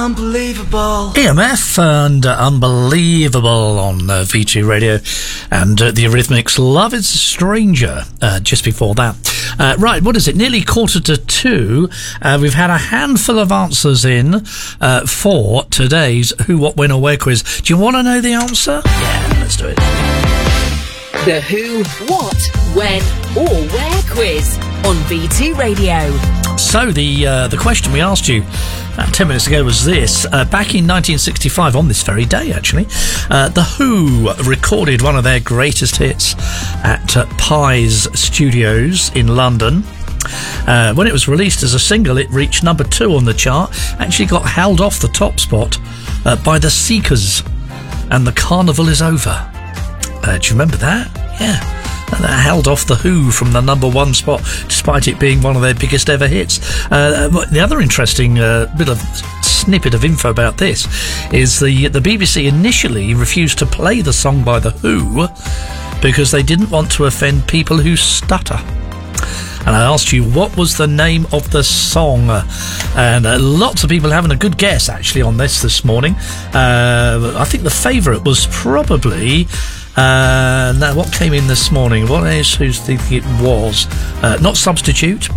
Unbelievable. EMF and Unbelievable on V2 Radio, and the Eurythmics' Love is a Stranger just before that. Right, what is it? Nearly 1:45. We've had a handful of answers in for today's Who, What, When or Where quiz. Do you want to know the answer? Yeah, let's do it. The Who, What, When or Where quiz on V2 Radio. So the question we asked you 10 minutes ago was this. Back in 1965, on this very day actually, The Who recorded one of their greatest hits at Pies Studios in London. When it was released as a single, it reached number 2 on the chart, actually got held off the top spot by The Seekers and The Carnival Is Over. Do you remember that? Yeah. That held off The Who from the number 1 spot, despite it being one of their biggest ever hits. The other interesting bit of snippet of info about this is the BBC initially refused to play the song by The Who because they didn't want to offend people who stutter. And I asked you, what was the name of the song? And lots of people having a good guess, actually, on this morning. I think the favourite was probably... now, what came in this morning? What is who's thinking it was? Not Substitute.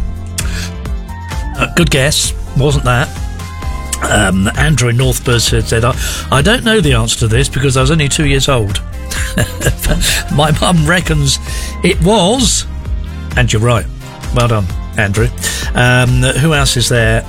Good guess. Wasn't that. Andrew in Northburst said, I don't know the answer to this because I was only 2 years old. My mum reckons it was. And you're right. Well done, Andrew. Who else is there?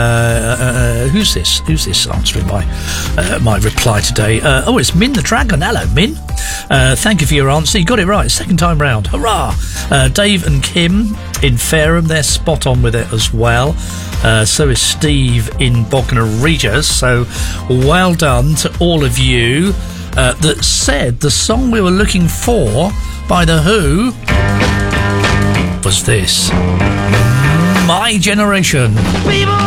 Who's this? Who's this answering my reply today? It's Min the Dragon. Hello, Min. Thank you for your answer. You got it right. Second time round. Hurrah! Dave and Kim in Fareham. They're spot on with it as well. So is Steve in Bognor Regis. So well done to all of you that said the song we were looking for by The Who was this. My Generation.